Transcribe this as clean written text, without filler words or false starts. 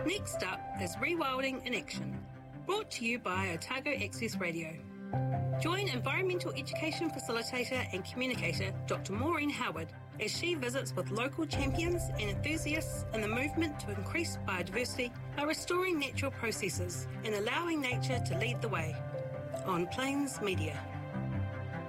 Next up is Rewilding in Action, brought to you by Otago Access Radio. Join environmental education facilitator and communicator Dr. Maureen Howard as she visits with local champions and enthusiasts in the movement to increase biodiversity by restoring natural processes and allowing nature to lead the way. On Plains Media.